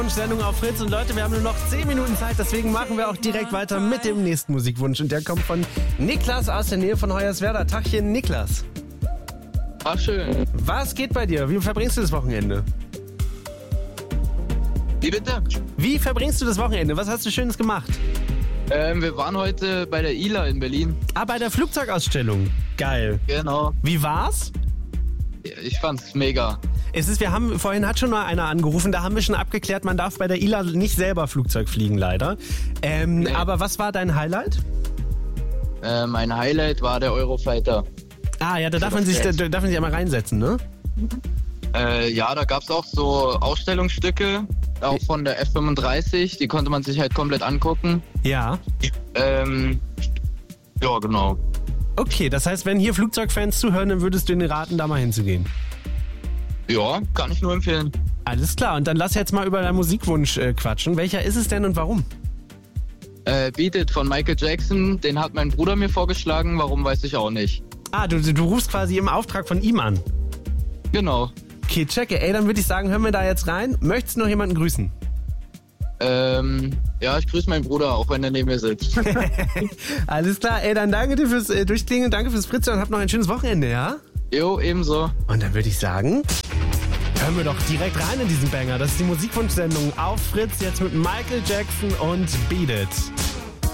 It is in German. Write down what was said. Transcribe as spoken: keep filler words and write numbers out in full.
Sendung auf Fritz. Und Leute, wir haben nur noch zehn Minuten Zeit, deswegen machen wir auch direkt weiter mit dem nächsten Musikwunsch. Und der kommt von Niklas aus der Nähe von Hoyerswerda. Tagchen, Niklas. Ach, schön. Was geht bei dir? Wie verbringst du das Wochenende? Wie bitte? Wie verbringst du das Wochenende? Was hast du Schönes gemacht? Ähm, wir waren heute bei der I L A in Berlin. Ah, bei der Flugzeugausstellung. Geil. Genau. Wie war's? Ich fand's mega. Es ist, wir haben, vorhin hat schon mal einer angerufen, da haben wir schon abgeklärt, man darf bei der I L A nicht selber Flugzeug fliegen, leider. Ähm, nee. Aber was war dein Highlight? Äh, mein Highlight war der Eurofighter. Ah ja, da darf man sich, da darf man sich einmal reinsetzen, ne? Äh, ja, da gab's auch so Ausstellungsstücke, auch von der F fünfunddreißig, die konnte man sich halt komplett angucken. Ja. Ähm, ja, genau. Okay, das heißt, wenn hier Flugzeugfans zuhören, dann würdest du ihnen raten, da mal hinzugehen? Ja, kann ich nur empfehlen. Alles klar, und dann lass jetzt mal über deinen Musikwunsch äh, quatschen. Welcher ist es denn und warum? Äh, Beat It von Michael Jackson, den hat mein Bruder mir vorgeschlagen, warum weiß ich auch nicht. Ah, du, du rufst quasi im Auftrag von ihm an? Genau. Okay, checke. Ey, dann würde ich sagen, hören wir da jetzt rein. Möchtest du noch jemanden grüßen? Ähm, ja, ich grüße meinen Bruder, auch wenn er neben mir sitzt. Alles klar, ey, dann danke dir fürs äh, Durchklingen, danke fürs Fritzen und hab noch ein schönes Wochenende, ja? Jo, ebenso. Und dann würde ich sagen, hören wir doch direkt rein in diesen Banger. Das ist die Musikwunschsendung auf Fritz, jetzt mit Michael Jackson und Beat It.